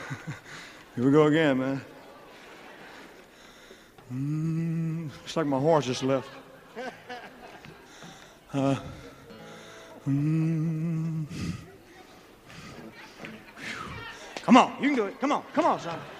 Here we go again, man. It's like my horse just left. Come on, you can do it. Come on, son.